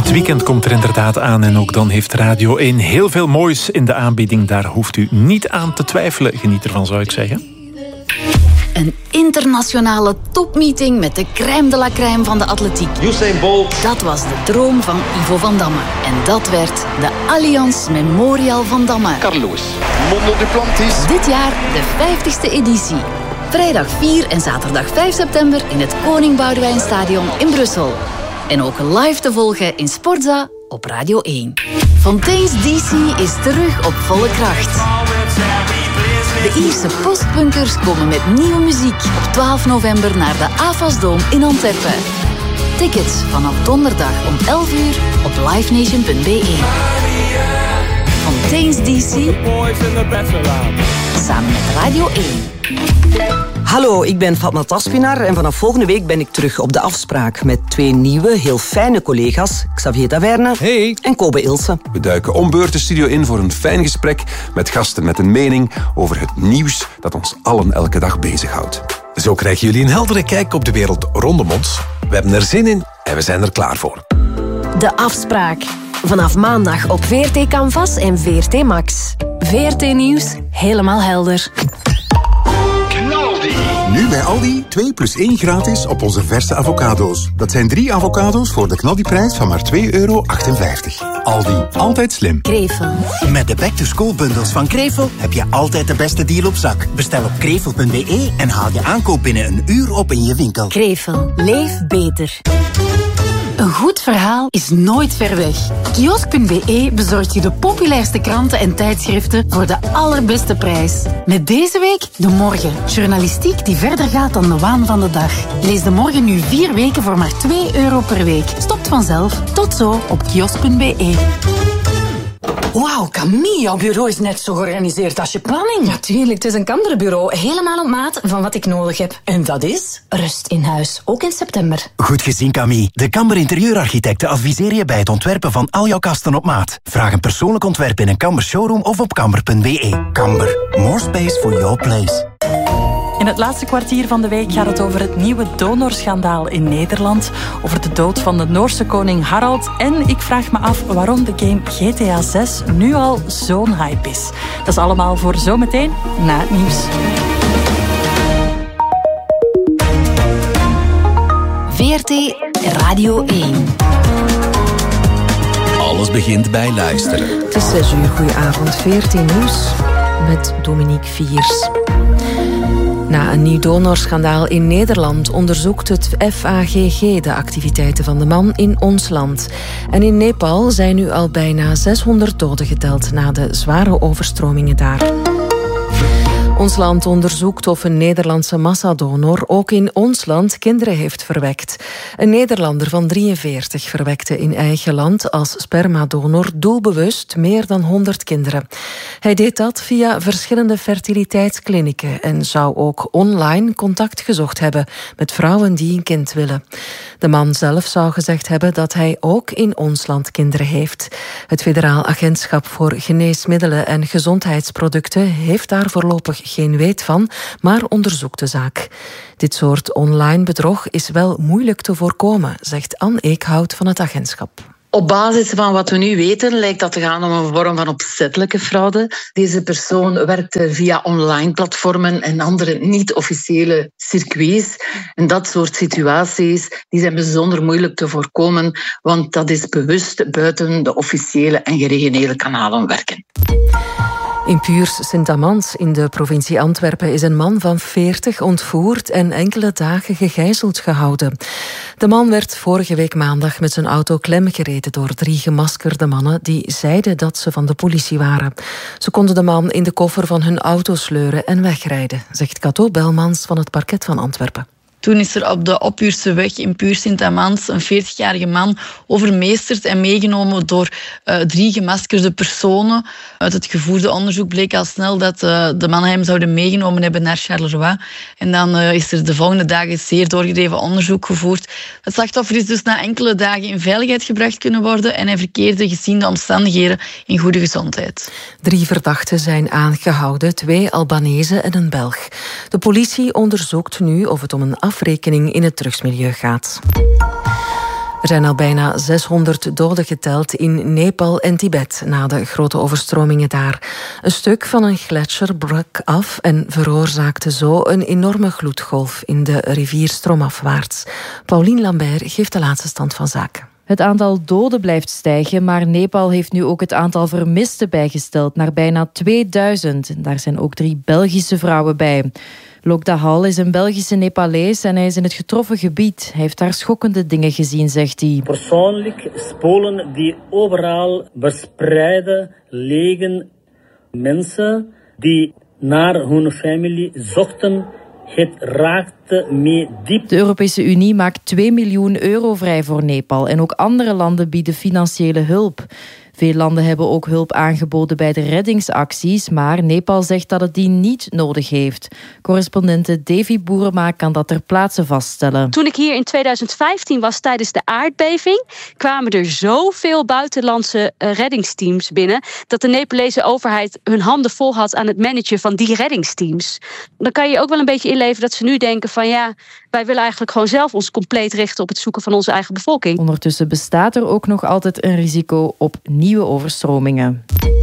Het weekend komt er inderdaad aan en ook dan heeft Radio 1 heel veel moois in de aanbieding. Daar hoeft u niet aan te twijfelen. Geniet ervan, zou ik zeggen. Een internationale topmeeting met de crème de la crème van de atletiek. Usain Bolt. Dat was de droom van Ivo van Damme. En dat werd de Allianz Memorial van Damme. Carl Lewis. Mondo Duplantis. Dit jaar de 50ste editie. Vrijdag 4 en zaterdag 5 september in het Koning Boudewijnstadion in Brussel. En ook live te volgen in Sportza op Radio 1. Fontaine's DC is terug op volle kracht. De Ierse postpunkers komen met nieuwe muziek op 12 november naar de AFAS-doom in Antwerpen. Tickets vanaf donderdag om 11 uur op livenation.be. Fontaine's DC, samen met Radio 1. Hallo, ik ben Fatma Taspinar en vanaf volgende week ben ik terug op de afspraak met 2 nieuwe, heel fijne collega's, Xavier Taverne en Kobe Ilse. We duiken om beurt de studio in voor een fijn gesprek met gasten met een mening over het nieuws dat ons allen elke dag bezighoudt. Zo krijgen jullie een heldere kijk op de wereld rondom ons. We hebben er zin in en we zijn er klaar voor. De afspraak. Vanaf maandag op VRT Canvas en VRT Max. VRT Nieuws, helemaal helder. Nu bij Aldi 2 plus 1 gratis op onze verse avocado's. Dat zijn 3 avocado's voor de Knaldiprijs van maar €2,58. Aldi, altijd slim. Krevel. Met de back-to-school bundles van Krevel heb je altijd de beste deal op zak. Bestel op krevel.be en haal je aankoop binnen een uur op in je winkel. Krevel. Leef beter. Een goed verhaal is nooit ver weg. Kiosk.be bezorgt je de populairste kranten en tijdschriften voor de allerbeste prijs. Met deze week De Morgen. Journalistiek die verder gaat dan de waan van de dag. Lees De Morgen nu 4 weken voor maar €2 per week. Stopt vanzelf. Tot zo op kiosk.be. Wauw, Camille, jouw bureau is net zo georganiseerd als je planning. Natuurlijk, het is een kamerbureau. Helemaal op maat van wat ik nodig heb. En dat is? Rust in huis, ook in september. Goed gezien, Camille. De Kamber Interieurarchitecten adviseren je bij het ontwerpen van al jouw kasten op maat. Vraag een persoonlijk ontwerp in een Kamber showroom of op kamber.be. Kamber, more space for your place. In het laatste kwartier van de week gaat het over het nieuwe donorschandaal in Nederland, over de dood van de Noorse koning Harald en ik vraag me af waarom de game GTA 6 nu al zo'n hype is. Dat is allemaal voor zometeen na het nieuws. VRT Radio 1. Alles begint bij luisteren. Het is 6 uur, goedenavond. VRT Nieuws met Dominique Viers. Na een nieuw donorschandaal in Nederland onderzoekt het FAGG de activiteiten van de man in ons land. En in Nepal zijn nu al bijna 600 doden geteld na de zware overstromingen daar. Ons land onderzoekt of een Nederlandse massadonor ook in ons land kinderen heeft verwekt. Een Nederlander van 43 verwekte in eigen land als spermadonor doelbewust meer dan 100 kinderen. Hij deed dat via verschillende fertiliteitsklinieken en zou ook online contact gezocht hebben met vrouwen die een kind willen. De man zelf zou gezegd hebben dat hij ook in ons land kinderen heeft. Het Federaal Agentschap voor Geneesmiddelen en Gezondheidsproducten heeft daar voorlopig geen weet van, maar onderzoekt de zaak. Dit soort online bedrog is wel moeilijk te voorkomen, zegt Anne Eekhout van het agentschap. Op basis van wat we nu weten lijkt dat te gaan om een vorm van opzettelijke fraude. Deze persoon werkte via online platformen en andere niet-officiële circuits. En dat soort situaties die zijn bijzonder moeilijk te voorkomen, want dat is bewust buiten de officiële en geregionele kanalen werken. In Puurs-Sint-Amans in de provincie Antwerpen is een man van 40 ontvoerd en enkele dagen gegijzeld gehouden. De man werd vorige week maandag met zijn auto klemgereden door 3 gemaskerde mannen die zeiden dat ze van de politie waren. Ze konden de man in de koffer van hun auto sleuren en wegrijden, zegt Cato Belmans van het parket van Antwerpen. Toen is er op de Ophuurse weg in Puurs-Sint-Amans een 40-jarige man overmeesterd en meegenomen door 3 gemaskerde personen. Uit het gevoerde onderzoek bleek al snel dat de mannen hem zouden meegenomen hebben naar Charleroi. En dan is er de volgende dagen zeer doorgedreven onderzoek gevoerd. Het slachtoffer is dus na enkele dagen in veiligheid gebracht kunnen worden en hij verkeerde gezien de omstandigheden in goede gezondheid. 3 verdachten zijn aangehouden, 2 Albanezen en een Belg. De politie onderzoekt nu of het om een afrekening in het drugsmilieu gaat. Er zijn al bijna 600 doden geteld in Nepal en Tibet na de grote overstromingen daar. Een stuk van een gletsjer brak af en veroorzaakte zo een enorme gloedgolf in de rivier stroomafwaarts. Pauline Lambert geeft de laatste stand van zaken. Het aantal doden blijft stijgen, maar Nepal heeft nu ook het aantal vermisten bijgesteld naar bijna 2000. Daar zijn ook 3 Belgische vrouwen bij. Lokdahal is een Belgische Nepalees en hij is in het getroffen gebied. Hij heeft daar schokkende dingen gezien, zegt hij. Persoonlijk spolen die overal verspreiden liggen. Mensen die naar hun familie zochten. Het raakte me diep. De Europese Unie maakt 2 miljoen euro vrij voor Nepal en ook andere landen bieden financiële hulp. Veel landen hebben ook hulp aangeboden bij de reddingsacties, maar Nepal zegt dat het die niet nodig heeft. Correspondente Davy Boerema kan dat ter plaatse vaststellen. Toen ik hier in 2015 was tijdens de aardbeving, kwamen er zoveel buitenlandse reddingsteams binnen dat de Nepalese overheid hun handen vol had aan het managen van die reddingsteams. Dan kan je ook wel een beetje inleven dat ze nu denken van ja, wij willen eigenlijk gewoon zelf ons compleet richten op het zoeken van onze eigen bevolking. Ondertussen bestaat er ook nog altijd een risico op nieuwe overstromingen.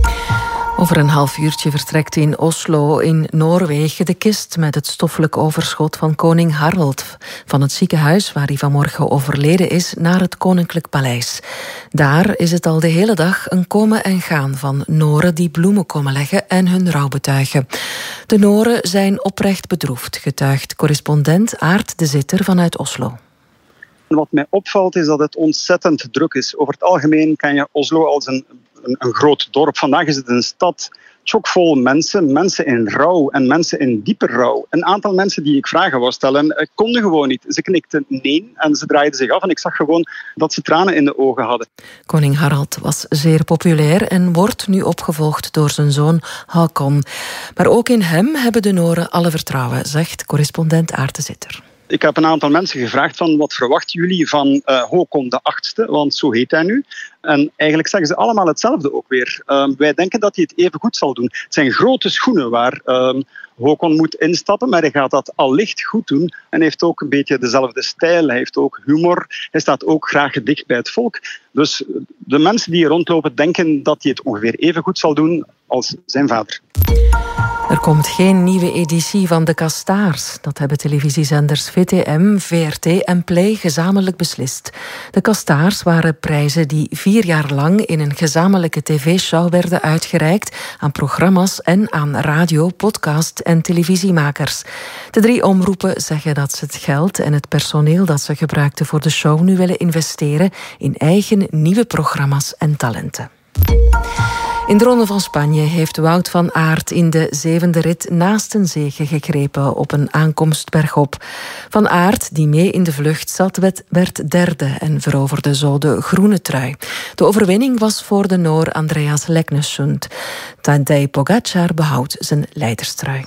Over een half uurtje vertrekt in Oslo in Noorwegen de kist met het stoffelijk overschot van koning Harald van het ziekenhuis waar hij vanmorgen overleden is naar het Koninklijk Paleis. Daar is het al de hele dag een komen en gaan van Noren die bloemen komen leggen en hun rouw betuigen. De Noren zijn oprecht bedroefd, getuigt correspondent Aart de Zitter vanuit Oslo. Wat mij opvalt is dat het ontzettend druk is. Over het algemeen ken je Oslo als een groot dorp. Vandaag is het een stad chockvol mensen in rouw en mensen in diepe rouw. Een aantal mensen die ik vragen wou stellen, konden gewoon niet. Ze knikten nee en ze draaiden zich af en ik zag gewoon dat ze tranen in de ogen hadden. Koning Harald was zeer populair en wordt nu opgevolgd door zijn zoon Haakon. Maar ook in hem hebben de Noren alle vertrouwen, zegt correspondent Aart de Zitter. Ik heb een aantal mensen gevraagd van wat verwachten jullie van Haakon de 8e, want zo heet hij nu. En eigenlijk zeggen ze allemaal hetzelfde ook weer. Wij denken dat hij het even goed zal doen. Het zijn grote schoenen waar Haakon moet instappen, maar hij gaat dat allicht goed doen. En hij heeft ook een beetje dezelfde stijl, hij heeft ook humor. Hij staat ook graag dicht bij het volk. Dus de mensen die hier rondlopen denken dat hij het ongeveer even goed zal doen als zijn vader. Er komt geen nieuwe editie van De Kastaars. Dat hebben televisiezenders VTM, VRT en Play gezamenlijk beslist. De Kastaars waren prijzen die 4 jaar lang in een gezamenlijke tv-show werden uitgereikt aan programma's en aan radio, podcast en televisiemakers. De 3 omroepen zeggen dat ze het geld en het personeel dat ze gebruikten voor de show nu willen investeren in eigen nieuwe programma's en talenten. In de Ronde van Spanje heeft Wout van Aert in de 7e rit naast een zege gegrepen op een aankomst bergop. Van Aert, die mee in de vlucht zat, werd 3e en veroverde zo de groene trui. De overwinning was voor de Noor Andreas Leknessund. Tadej Pogačar behoudt zijn leiderstrui.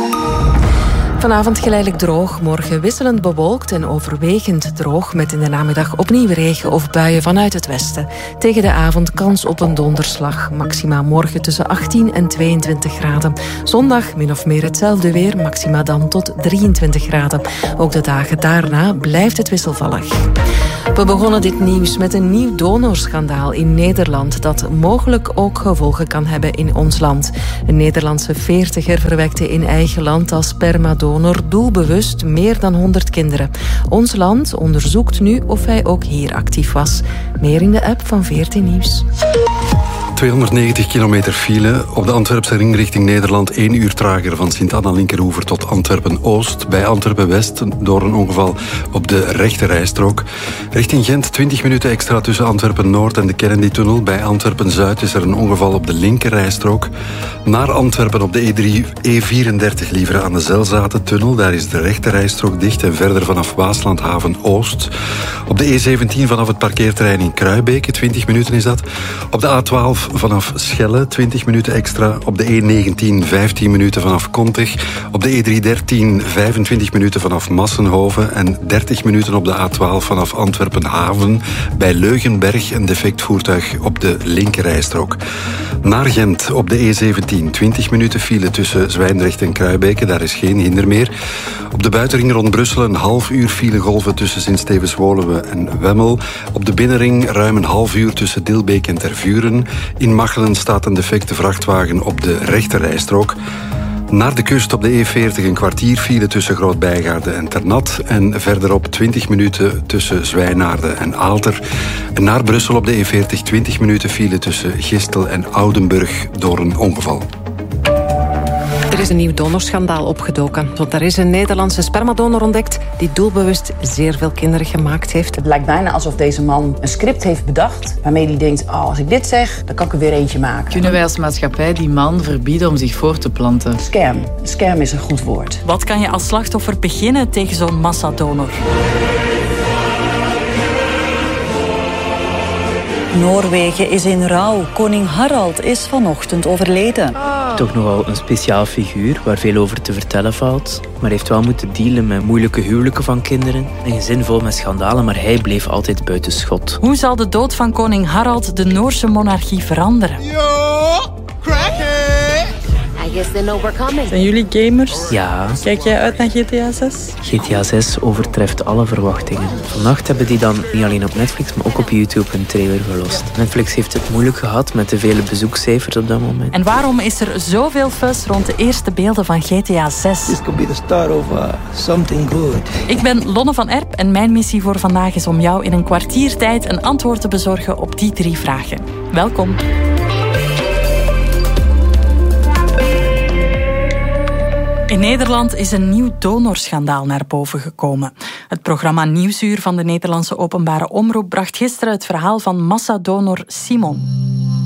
Vanavond geleidelijk droog, morgen wisselend bewolkt en overwegend droog met in de namiddag opnieuw regen of buien vanuit het westen. Tegen de avond kans op een donderslag. Maxima morgen tussen 18 en 22 graden. Zondag min of meer hetzelfde weer, maxima dan tot 23 graden. Ook de dagen daarna blijft het wisselvallig. We begonnen dit nieuws met een nieuw donorschandaal in Nederland dat mogelijk ook gevolgen kan hebben in ons land. Een Nederlandse 40er verwekte in eigen land als spermadonor doelbewust meer dan 100 kinderen. Ons land onderzoekt nu of hij ook hier actief was. Meer in de app van VRT Nieuws. 290 kilometer file op de Antwerpse ring richting Nederland. 1 uur trager van Sint-Anna-Linkeroever tot Antwerpen-Oost. Bij Antwerpen-West door een ongeval op de rechte rijstrook. Richting Gent 20 minuten extra tussen Antwerpen-Noord en de Kennedy-tunnel. Bij Antwerpen-Zuid is er een ongeval op de linker rijstrook. Naar Antwerpen op de E34 liever aan de Zelzaten-tunnel. Daar is de rechte rijstrook dicht en verder vanaf Waaslandhaven-Oost. Op de E17 vanaf het parkeerterrein in Kruibeke, 20 minuten is dat. Op de A12 A12 vanaf Schelle, 20 minuten extra. Op de E19 15 minuten vanaf Kontig. Op de E313 25 minuten vanaf Massenhoven. En 30 minuten op de A12 vanaf Antwerpen-Haven. Bij Leugenberg een defect voertuig op de linkerrijstrook. Naar Gent op de E17 20 minuten file tussen Zwijndrecht en Kruibeke. Daar is geen hinder meer. Op de buitenring rond Brussel een half uur filegolven tussen Sint-Stevens-Woluwe en Wemmel. Op de binnenring ruim een half uur tussen Dilbeek en Tervuren. In Machelen staat een defecte vrachtwagen op de rechterrijstrook. Naar de kust op de E40 een kwartier file tussen Groot-Bijgaarde en Ternat. En verderop 20 minuten tussen Zwijnaarde en Aalter. En naar Brussel op de E40 20 minuten file tussen Gistel en Oudenburg door een ongeval. Er is een nieuw donorschandaal opgedoken. Want er is een Nederlandse spermadonor ontdekt die doelbewust zeer veel kinderen gemaakt heeft. Het lijkt bijna alsof deze man een script heeft bedacht waarmee hij denkt, als ik dit zeg, dan kan ik er weer eentje maken. Kunnen wij als maatschappij die man verbieden om zich voor te planten? Scam. Scam is een goed woord. Wat kan je als slachtoffer beginnen tegen zo'n massadonor? Noorwegen is in rouw. Koning Harald is vanochtend overleden. Toch nogal een speciaal figuur waar veel over te vertellen valt. Maar heeft wel moeten dealen met moeilijke huwelijken van kinderen. Een gezin vol met schandalen, maar hij bleef altijd buiten schot. Hoe zal de dood van koning Harald de Noorse monarchie veranderen? Zijn jullie gamers? Ja. Kijk jij uit naar GTA 6? GTA 6 overtreft alle verwachtingen. Vannacht hebben die dan niet alleen op Netflix, maar ook op YouTube een trailer gelost. Netflix heeft het moeilijk gehad met de vele bezoekcijfers op dat moment. En waarom is er zoveel fuss rond de eerste beelden van GTA 6? This could be the start of something good. Ik ben Lonne van Erp en mijn missie voor vandaag is om jou in een kwartier tijd een antwoord te bezorgen op die 3 vragen. Welkom. In Nederland is een nieuw donorschandaal naar boven gekomen. Het programma Nieuwsuur van de Nederlandse Openbare Omroep bracht gisteren het verhaal van massadonor Simon.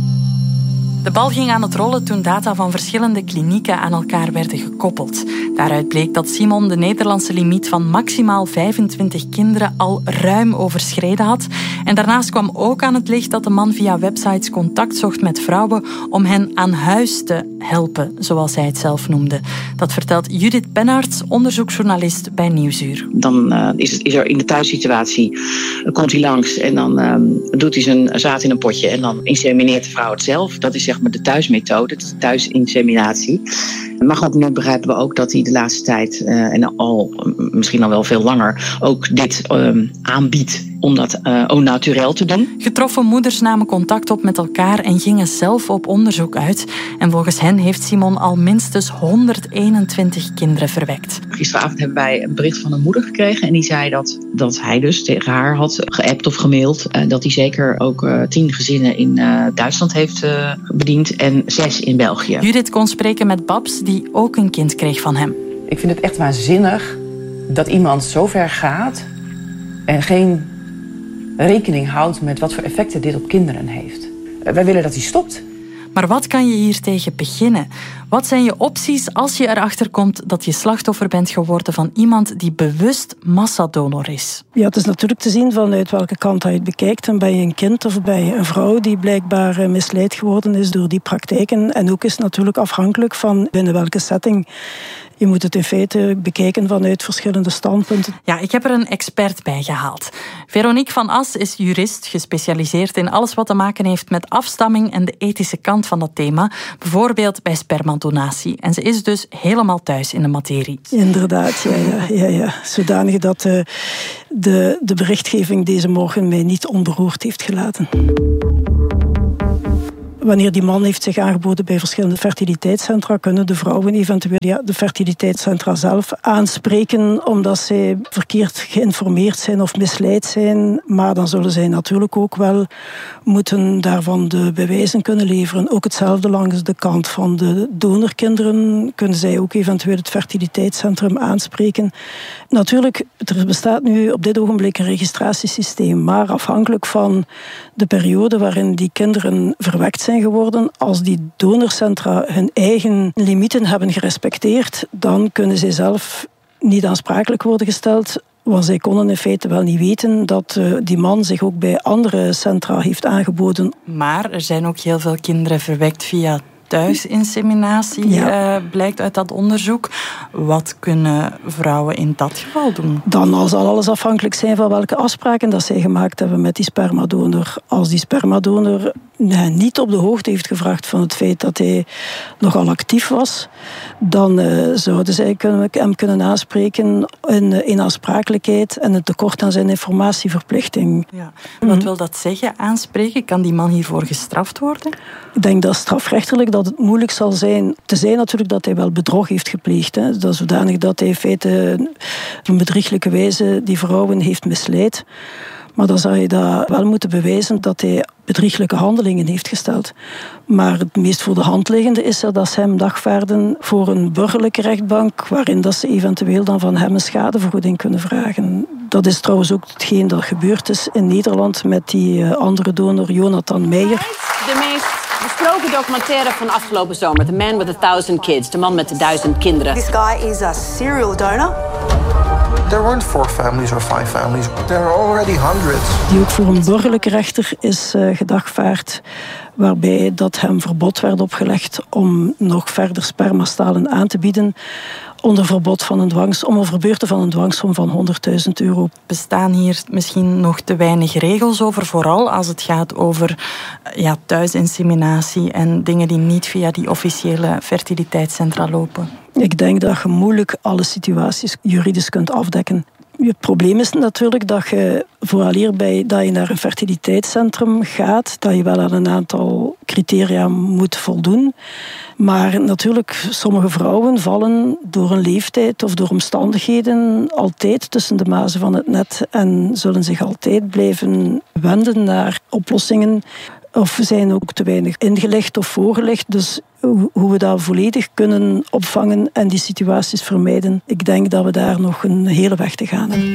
De bal ging aan het rollen toen data van verschillende klinieken aan elkaar werden gekoppeld. Daaruit bleek dat Simon de Nederlandse limiet van maximaal 25 kinderen al ruim overschreden had. En daarnaast kwam ook aan het licht dat de man via websites contact zocht met vrouwen om hen aan huis te helpen, zoals hij het zelf noemde. Dat vertelt Judith Pennaerts, onderzoeksjournalist bij Nieuwsuur. Dan is er in de thuissituatie, komt hij langs en dan doet hij zijn zaad in een potje en dan insemineert de vrouw het zelf. Dat is zeg maar de thuismethode, de thuisinseminatie. Maar goed, nu begrijpen we ook dat hij de laatste tijd, en al misschien al wel veel langer, ook dit aanbiedt om dat au naturel te doen. Getroffen moeders namen contact op met elkaar en gingen zelf op onderzoek uit. En volgens hen heeft Simon al minstens 121 kinderen verwekt. Gisteravond hebben wij een bericht van een moeder gekregen en die zei dat hij dus tegen haar had geappt of gemaild. Dat hij zeker ook 10 gezinnen in Duitsland heeft bediend en 6 in België. Judith kon spreken met Babs, die ook een kind kreeg van hem. Ik vind het echt waanzinnig dat iemand zo ver gaat en geen rekening houdt met wat voor effecten dit op kinderen heeft. Wij willen dat hij stopt. Maar wat kan je hier tegen beginnen? Wat zijn je opties als je erachter komt dat je slachtoffer bent geworden van iemand die bewust massadonor is? Ja, het is natuurlijk te zien vanuit welke kant je het bekijkt. En ben je een kind of ben je een vrouw die blijkbaar misleid geworden is door die praktijken. En ook is het natuurlijk afhankelijk van binnen welke setting. Je moet het in feite bekijken vanuit verschillende standpunten. Ja, ik heb er een expert bij gehaald. Veronique van As is jurist, gespecialiseerd in alles wat te maken heeft met afstamming en de ethische kant van dat thema. Bijvoorbeeld bij spermadonatie. En ze is dus helemaal thuis in de materie. Inderdaad, ja. Zodanig dat de berichtgeving deze morgen mij niet onberoerd heeft gelaten. Wanneer die man heeft zich aangeboden bij verschillende fertiliteitscentra, kunnen de vrouwen eventueel de fertiliteitscentra zelf aanspreken, omdat zij verkeerd geïnformeerd zijn of misleid zijn. Maar dan zullen zij natuurlijk ook wel moeten daarvan de bewijzen kunnen leveren. Ook hetzelfde langs de kant van de donorkinderen kunnen zij ook eventueel het fertiliteitscentrum aanspreken. Natuurlijk, er bestaat nu op dit ogenblik een registratiesysteem, maar afhankelijk van de periode waarin die kinderen verwekt zijn geworden, als die donorcentra hun eigen limieten hebben gerespecteerd, dan kunnen zij zelf niet aansprakelijk worden gesteld. Want zij konden in feite wel niet weten dat die man zich ook bij andere centra heeft aangeboden. Maar er zijn ook heel veel kinderen verwekt via thuisinseminatie, blijkt uit dat onderzoek. Wat kunnen vrouwen in dat geval doen? Dan zal alles afhankelijk zijn van welke afspraken dat zij gemaakt hebben met die spermadonor. Als die spermadonor niet op de hoogte heeft gevraagd van het feit dat hij nogal actief was, dan zouden zij hem kunnen aanspreken in aansprakelijkheid en het tekort aan zijn informatieverplichting. Ja. Wat wil dat zeggen, aanspreken? Kan die man hiervoor gestraft worden? Ik denk dat strafrechtelijk dat het moeilijk zal zijn. Tenzij natuurlijk dat hij wel bedrog heeft gepleegd. Hè. Dat is zodanig dat hij in feite op een bedrieglijke wijze die vrouwen heeft misleid. Maar dan zou je dat wel moeten bewijzen dat hij bedrieglijke handelingen heeft gesteld. Maar het meest voor de hand liggende is dat ze hem dagvaarden voor een burgerlijke rechtbank, waarin dat ze eventueel dan van hem een schadevergoeding kunnen vragen. Dat is trouwens ook hetgeen dat gebeurd is in Nederland met die andere donor, Jonathan Meijer. De meest besproken documentaire van afgelopen zomer. The Man with 1000 Kids. De man met de 1000 kinderen. This guy is a serial donor. There weren't 4 families or 5 families. There are already hundreds. Die ook voor een burgerlijke rechter is gedagvaard, waarbij dat hem verbod werd opgelegd om nog verder spermastalen aan te bieden onder verbod van om een verbeurte van een dwangsom van €100.000. Bestaan hier misschien nog te weinig regels over, vooral als het gaat over thuisinseminatie en dingen die niet via die officiële fertiliteitscentra lopen? Ik denk dat je moeilijk alle situaties juridisch kunt afdekken. Het probleem is natuurlijk dat je vooraleer dat je naar een fertiliteitscentrum gaat, dat je wel aan een aantal criteria moet voldoen. Maar natuurlijk, sommige vrouwen vallen door een leeftijd of door omstandigheden altijd tussen de mazen van het net en zullen zich altijd blijven wenden naar oplossingen. Of zijn ook te weinig ingelicht of voorgelegd. Dus hoe we dat volledig kunnen opvangen en die situaties vermijden, ik denk dat we daar nog een hele weg te gaan hebben.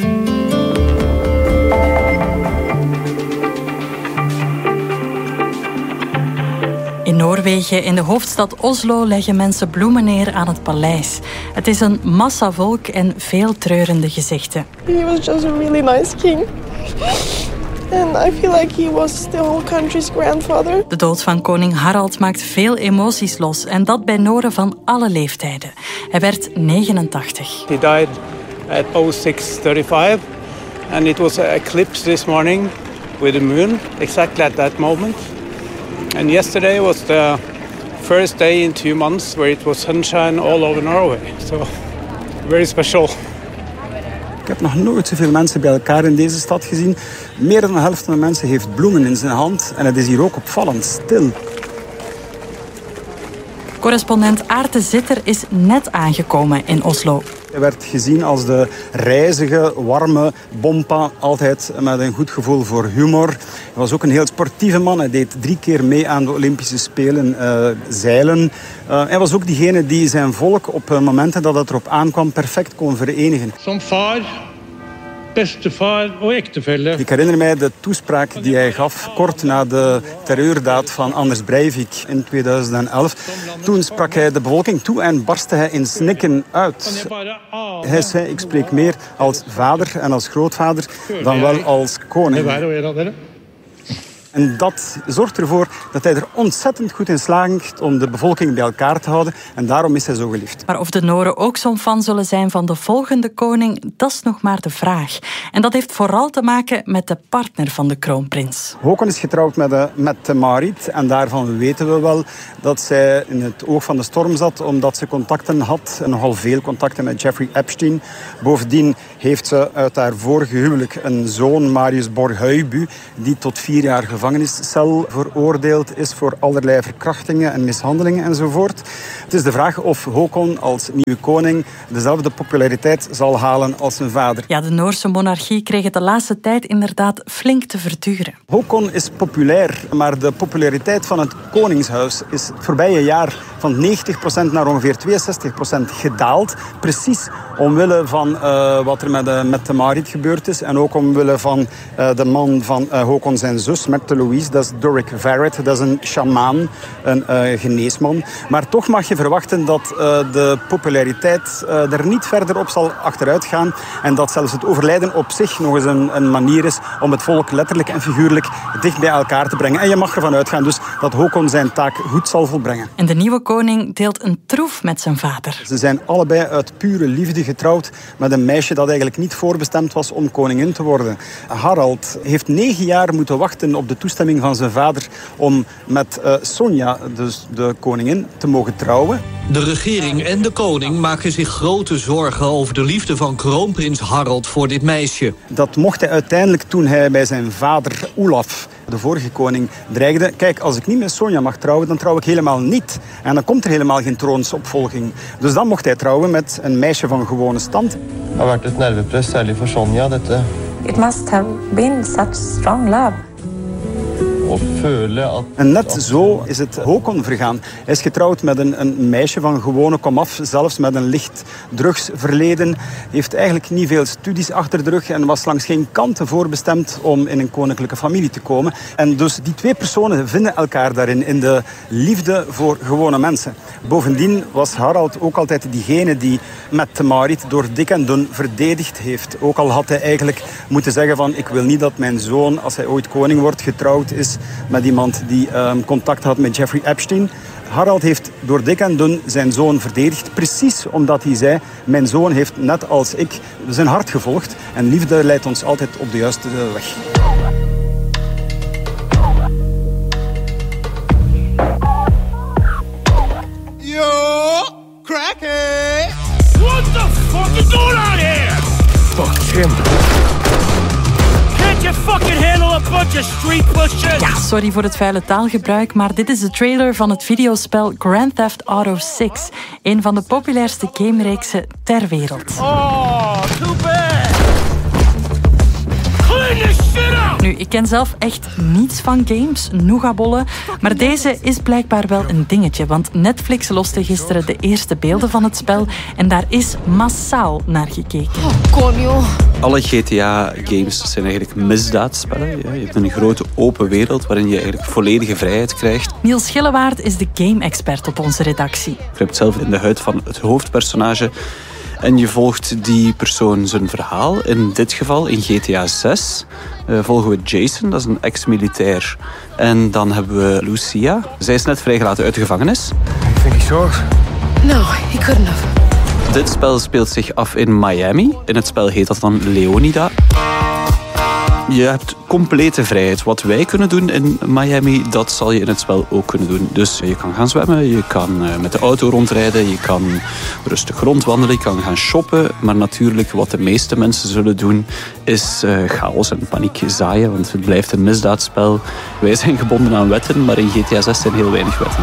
In Noorwegen, in de hoofdstad Oslo, leggen mensen bloemen neer aan het paleis. Het is een massa volk en veel treurende gezichten. He was just a really nice king. And I feel like he was the whole country's grandfather. De dood van koning Harald maakt veel emoties los. En dat bij Noren van alle leeftijden. Hij werd 89. He died at 06:35. And it was an eclipse this morning with the moon, exactly at that moment. And yesterday was the first day in 2 months where it was sunshine all over Norway. So, very special. Ik heb nog nooit zoveel mensen bij elkaar in deze stad gezien. Meer dan de helft van de mensen heeft bloemen in zijn hand. En het is hier ook opvallend stil. Correspondent Aarte Zitter is net aangekomen in Oslo. Hij werd gezien als de reizige, warme bompa. Altijd met een goed gevoel voor humor. Hij was ook een heel sportieve man. Hij deed 3 keer mee aan de Olympische Spelen zeilen. Hij was ook diegene die zijn volk op momenten dat het erop aankwam perfect kon verenigen. Som far, bestefar og ektefelle. Ik herinner mij de toespraak die hij gaf kort na de terreurdaad van Anders Breivik in 2011. Toen sprak hij de bevolking toe en barstte hij in snikken uit. Hij zei, ik spreek meer als vader en als grootvader dan wel als koning. En dat zorgt ervoor dat hij er ontzettend goed in slaagt om de bevolking bij elkaar te houden. En daarom is hij zo geliefd. Maar of de Noren ook zo'n fan zullen zijn van de volgende koning, dat is nog maar de vraag. En dat heeft vooral te maken met de partner van de kroonprins. Håkon is getrouwd met Marit. En daarvan weten we wel dat zij in het oog van de storm zat, omdat ze contacten had. En nogal veel contacten met Jeffrey Epstein. Bovendien heeft ze uit haar vorige huwelijk een zoon, Marius Borghuibu, die tot 4 jaar gevangeniscel veroordeeld is voor allerlei verkrachtingen en mishandelingen enzovoort. Het is de vraag of Håkon als nieuwe koning dezelfde populariteit zal halen als zijn vader. Ja, de Noorse monarchie kreeg het de laatste tijd inderdaad flink te verduren. Håkon is populair, maar de populariteit van het koningshuis is het voorbije jaar van 90% naar ongeveer 62% gedaald. Precies omwille van wat er met Mette-Marit gebeurd is. En ook omwille van de man van Håkon zijn zus, Mette Louise. Dat is Doric Verrett. Dat is een sjamaan, een geneesman. Maar toch mag je verwachten dat de populariteit er niet verder op zal achteruit gaan. En dat zelfs het overlijden op zich nog eens een manier is om het volk letterlijk en figuurlijk dicht bij elkaar te brengen. En je mag ervan uitgaan dus dat Håkon zijn taak goed zal volbrengen. En de nieuwe koning deelt een troef met zijn vader. Ze zijn allebei uit pure liefde getrouwd met een meisje dat eigenlijk niet voorbestemd was om koningin te worden. Harald heeft 9 jaar moeten wachten op de toestemming van zijn vader om met Sonja, dus de koningin, te mogen trouwen. De regering en de koning maken zich grote zorgen over de liefde van kroonprins Harald voor dit meisje. Dat mocht hij uiteindelijk toen hij bij zijn vader Olaf, de vorige koning, dreigde. Kijk, als ik niet met Sonja mag trouwen, dan trouw ik helemaal niet. En dan komt er helemaal geen troonsopvolging. Dus dan mocht hij trouwen met een meisje van gewone stand. Het har vært et nervepress, særlig voor Sonja. It must have been such strong love. En net zo is het Håkon vergaan. Hij is getrouwd met een meisje van gewone komaf, zelfs met een licht drugsverleden. Heeft eigenlijk niet veel studies achter de rug en was langs geen kanten voorbestemd om in een koninklijke familie te komen. En dus die twee personen vinden elkaar daarin, in de liefde voor gewone mensen. Bovendien was Harald ook altijd diegene die Mette-Marit door dik en dun verdedigd heeft. Ook al had hij eigenlijk moeten zeggen van ik wil niet dat mijn zoon, als hij ooit koning wordt, getrouwd is met iemand die contact had met Jeffrey Epstein. Harald heeft door dik en dun zijn zoon verdedigd. Precies omdat hij zei, mijn zoon heeft net als ik zijn hart gevolgd. En liefde leidt ons altijd op de juiste weg. Yo, crackhead! What the fuck is going on here? Fuck him. Can't you fucking handle a bunch of street pushers? Ja, sorry voor het vuile taalgebruik, maar dit is de trailer van het videospel Grand Theft Auto 6. Een van de populairste gamereeksen ter wereld. Oh, too bad. Clean this shit up! Nu, ik ken zelf echt niets van games, nougatbollen, maar deze is blijkbaar wel een dingetje, want Netflix loste gisteren de eerste beelden van het spel en daar is massaal naar gekeken. Alle GTA-games zijn eigenlijk misdaadspellen. Ja, je hebt een grote open wereld waarin je eigenlijk volledige vrijheid krijgt. Niels Gillewaard is de game-expert op onze redactie. Je kruipt zelf in de huid van het hoofdpersonage en je volgt die persoon zijn verhaal. In dit geval, in GTA 6, volgen we Jason, dat is een ex-militair. En dan hebben we Lucia. Zij is net vrijgelaten uit de gevangenis. Ik vind het zorg. No, he couldn't have. Dit spel speelt zich af in Miami. In het spel heet dat dan Leonida. Je hebt complete vrijheid. Wat wij kunnen doen in Miami, dat zal je in het spel ook kunnen doen. Dus je kan gaan zwemmen, je kan met de auto rondrijden, je kan rustig rondwandelen, je kan gaan shoppen. Maar natuurlijk, wat de meeste mensen zullen doen, is chaos en paniek zaaien. Want het blijft een misdaadspel. Wij zijn gebonden aan wetten, maar in GTA 6 zijn heel weinig wetten.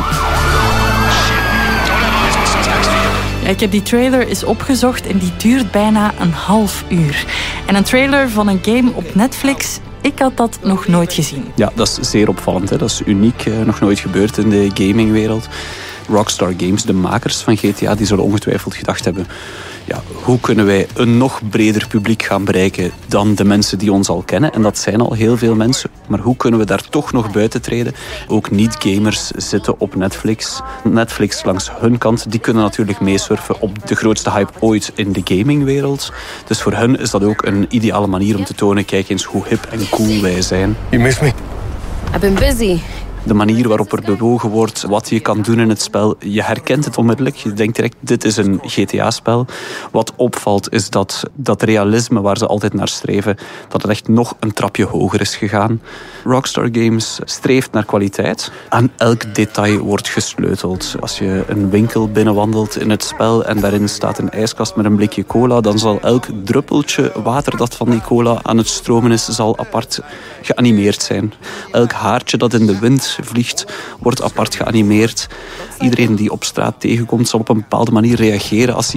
Ja, ik heb die trailer eens opgezocht en die duurt bijna een half uur. En een trailer van een game op Netflix, ik had dat nog nooit gezien. Ja, dat is zeer opvallend. Hè? Dat is uniek, nog nooit gebeurd in de gamingwereld. Rockstar Games, de makers van GTA, die zullen ongetwijfeld gedacht hebben, ja, hoe kunnen wij een nog breder publiek gaan bereiken dan de mensen die ons al kennen? En dat zijn al heel veel mensen. Maar hoe kunnen we daar toch nog buiten treden? Ook niet-gamers zitten op Netflix. Netflix langs hun kant, die kunnen natuurlijk meesurfen op de grootste hype ooit in de gamingwereld. Dus voor hen is dat ook een ideale manier om te tonen, kijk eens hoe hip en cool wij zijn. You miss me? I've been busy. De manier waarop er bewogen wordt, wat je kan doen in het spel, je herkent het onmiddellijk. Je denkt direct, dit is een GTA-spel. Wat opvalt is dat realisme waar ze altijd naar streven, dat het echt nog een trapje hoger is gegaan. Rockstar Games streeft naar kwaliteit. Aan elk detail wordt gesleuteld. Als je een winkel binnenwandelt in het spel en daarin staat een ijskast met een blikje cola, dan zal elk druppeltje water dat van die cola aan het stromen is, zal apart geanimeerd zijn. Elk haartje dat in de wind vliegt, wordt apart geanimeerd. Iedereen die op straat tegenkomt zal op een bepaalde manier reageren als hij